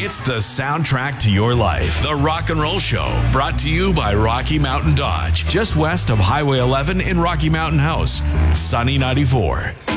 It's the soundtrack to your life. The Rock and Roll Show, brought to you by Rocky Mountain Dodge, just west of Highway 11 in Rocky Mountain House. Sunny 94.